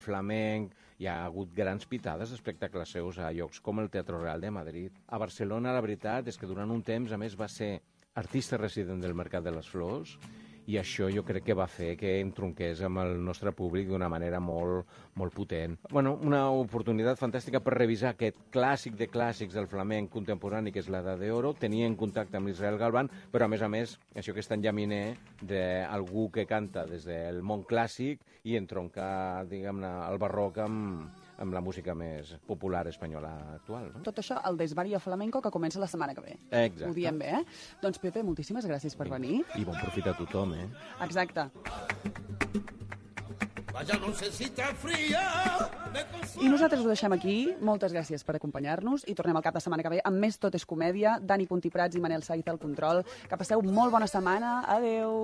flamenc, hi ha hagut grans pitades d'espectacles seus a llocs com el Teatro Real de Madrid. A Barcelona, la veritat és que durant un temps, a més, va ser artista resident del Mercat de les Flors, i això jo crec que va fer que entronqués amb el nostre públic d'una manera molt, molt potent. Bueno, una oportunitat fantàstica per revisar aquest clàssic de clàssics del flamenc contemporani, que és l'Edat d'Oro. Tenia en contacte amb l'Israel Galvan, però a més, això que és tan llaminer d'algú que canta des del món clàssic i entroncar, diguem-ne, el barroc amb la música més popular espanyola actual. No? Tot això, el Desvario Flamenco, que comença la setmana que ve. Exacte. Ho diem bé, eh? Doncs, Pepe, moltíssimes gràcies per venir. I bon profit a tothom, eh? Exacte. Vaya, no sé si está fría. I nosaltres ho deixem aquí. Moltes gràcies per acompanyar-nos i tornem al cap de setmana que ve amb més Tot és Comèdia. Dani Puntí Prats i Manel Saiz al control. Que passeu molt bona setmana. Adeu.